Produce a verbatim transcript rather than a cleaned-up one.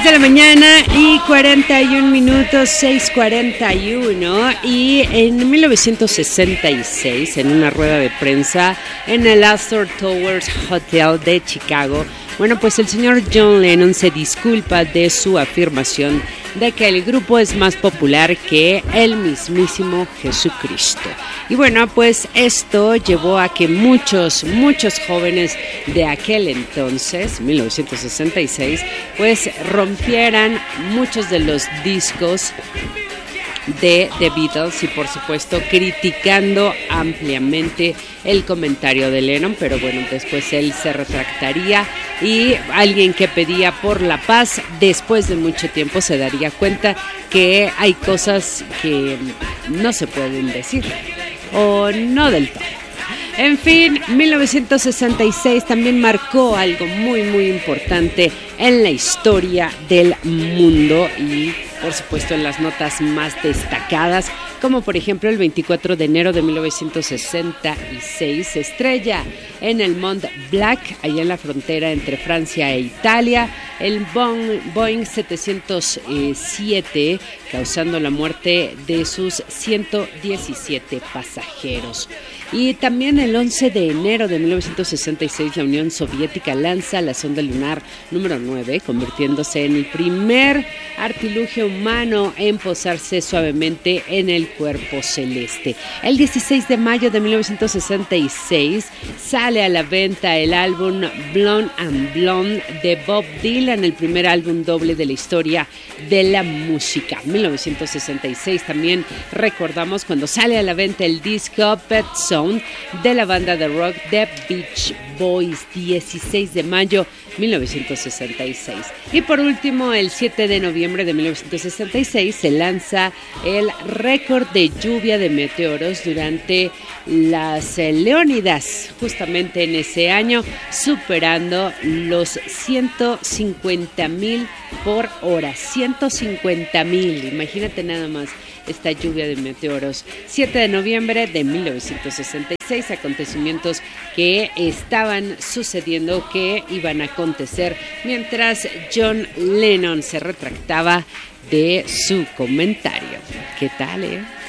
seis de la mañana y cuarenta y un minutos, seis cuarenta y uno, y en mil novecientos sesenta y seis, en una rueda de prensa en el Astor Towers Hotel de Chicago, bueno, pues el señor John Lennon se disculpa de su afirmación de que el grupo es más popular que el mismísimo Jesucristo. Y bueno, pues esto llevó a que muchos, muchos jóvenes de aquel entonces, mil novecientos sesenta y seis, pues rompieran muchos de los discos de The Beatles y por supuesto criticando ampliamente el comentario de Lennon, pero bueno, después él se retractaría y alguien que pedía por la paz después de mucho tiempo se daría cuenta que hay cosas que no se pueden decir o no del todo. En fin, mil novecientos sesenta y seis también marcó algo muy muy importante en la historia del mundo y por supuesto en las notas más destacadas, como por ejemplo el veinticuatro de enero de mil novecientos sesenta y seis se estrella en el Mont Blanc, allá en la frontera entre Francia e Italia, el Boeing setecientos siete, causando la muerte de sus ciento diecisiete pasajeros. Y también el once de enero de mil novecientos sesenta y seis la Unión Soviética lanza la sonda lunar número nueve, convirtiéndose en el primer artilugio humano en posarse suavemente en el cuerpo celeste. El dieciséis de mayo de mil novecientos sesenta y seis sale a la venta el álbum Blonde and Blonde de Bob Dylan, el primer álbum doble de la historia de la música. mil novecientos sesenta y seis también recordamos cuando sale a la venta el disco Pet Sounds de la banda de rock The Beach Boys, dieciséis de mayo mil novecientos sesenta y seis. Y por último, el siete de noviembre de mil novecientos sesenta y seis se lanza el récord de lluvia de meteoros durante las Leónidas, justamente en ese año, superando los ciento cincuenta mil por hora. ciento cincuenta mil, imagínate nada más esta lluvia de meteoros. siete de noviembre de mil novecientos sesenta y seis, acontecimientos que estaban sucediendo, que iban a acontecer mientras John Lennon se retractaba de su comentario. ¿Qué tal, eh?